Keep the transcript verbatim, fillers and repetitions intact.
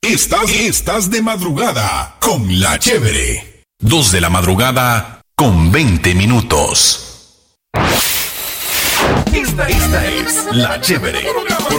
Estás, estás de madrugada con La Chévere. Dos de la madrugada con veinte minutos. Esta, esta es La Chévere.